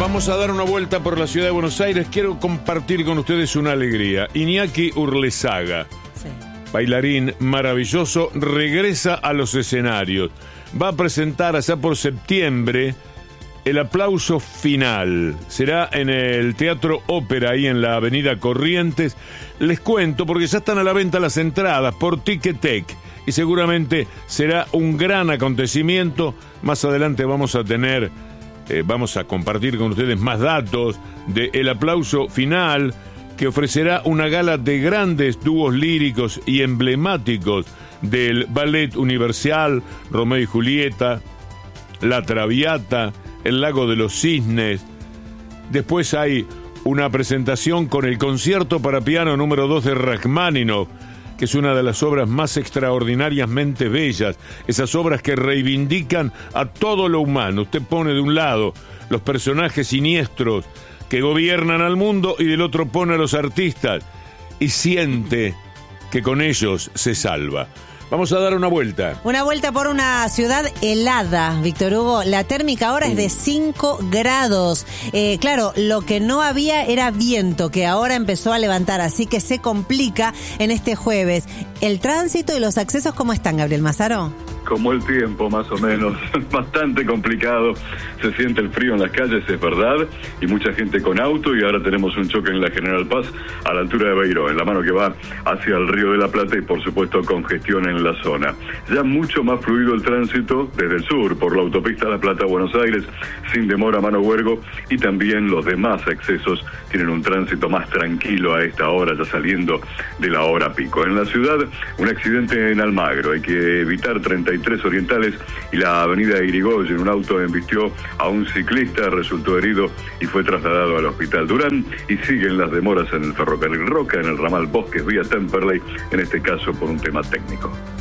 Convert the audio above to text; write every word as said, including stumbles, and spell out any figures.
Vamos a dar una vuelta por la ciudad de Buenos Aires. Quiero compartir con ustedes una alegría. Iñaki Urlesaga, sí. bailarín maravilloso, regresa a los escenarios. Va a presentar allá por septiembre el aplauso final. Será en el Teatro Ópera, ahí en la avenida Corrientes. Les cuento, porque ya están a la venta las entradas por Ticketek. Y seguramente será un gran acontecimiento. Más adelante vamos a tener... Eh, vamos a compartir con ustedes más datos del aplauso final, que ofrecerá una gala de grandes dúos líricos y emblemáticos del Ballet Universal, Romeo y Julieta, La Traviata, El Lago de los Cisnes. Después hay una presentación con el concierto para piano número dos de Rajmáninov, que es una de las obras más extraordinariamente bellas, esas obras que reivindican a todo lo humano. Usted pone de un lado los personajes siniestros que gobiernan al mundo y del otro pone a los artistas y siente que con ellos se salva. Vamos a dar una vuelta. Una vuelta por una ciudad helada, Víctor Hugo. La térmica ahora es de cinco grados. Eh, claro, lo que no había era viento, que ahora empezó a levantar, así que se complica en este jueves. ¿El tránsito y los accesos cómo están, Gabriel Mazaro? Como el tiempo, más o menos, bastante complicado. Se siente el frío en las calles, es verdad, y mucha gente con auto, y ahora tenemos un choque en la General Paz, a la altura de Beiró, en la mano que va hacia el Río de la Plata, y por supuesto congestión en la zona. Ya mucho más fluido el tránsito desde el sur, por la autopista La Plata-Buenos Aires, sin demora Mano Huergo, y también los demás accesos tienen un tránsito más tranquilo a esta hora, ya saliendo de la hora pico. En la ciudad, un accidente en Almagro, hay que evitar treinta y tres Orientales y la avenida Irigoyen. Un auto embistió a un ciclista, resultó herido y fue trasladado al hospital Durán, y siguen las demoras en el ferrocarril Roca, en el ramal Bosques vía Temperley, en este caso por un tema técnico.